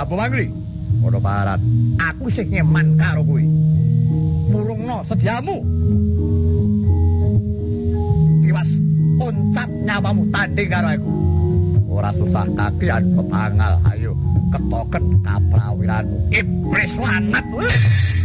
Apa mangli? Ora parat. Aku sing nyeman karo kowe. Murungno sediamu. Tiwas oncap nyawamu tanding karo aku. Ora susah kakean pepangal, ayo ketoken kaprawiranmu. Iblis lanat.